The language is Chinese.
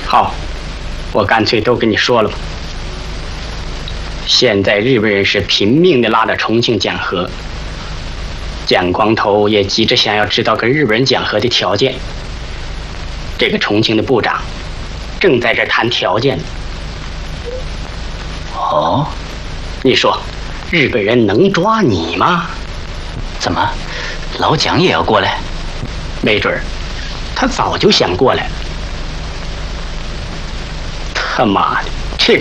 好，我干脆都跟你说了吧。现在日本人是拼命的拉着重庆讲和，蒋光头也急着想要知道跟日本人讲和的条件。这个重庆的部长正在这谈条件。 哦， 你说日本人能抓你吗？ 怎么，老蒋也要过来？ 没准儿，他早就想过来了。他妈的！